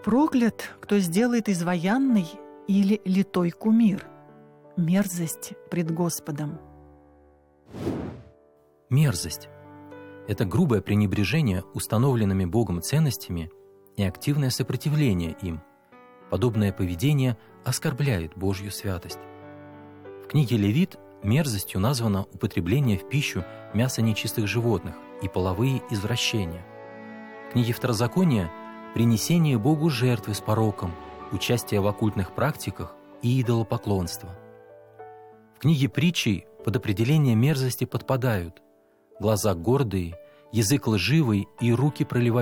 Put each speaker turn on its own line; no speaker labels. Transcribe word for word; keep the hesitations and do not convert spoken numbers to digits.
Проклят, кто сделает изваянный или литой кумир. Мерзость пред Господом.
Мерзость – это грубое пренебрежение установленными Богом ценностями и активное сопротивление им. Подобное поведение оскорбляет Божью святость. В книге Левит мерзостью названо употребление в пищу мяса нечистых животных и половые извращения. В книге Второзакония – принесение Богу жертвы с пороком, участие в оккультных практиках и идолопоклонство. В книге Притчей под определение мерзости подпадают глаза гордые, язык лживый и руки проливающие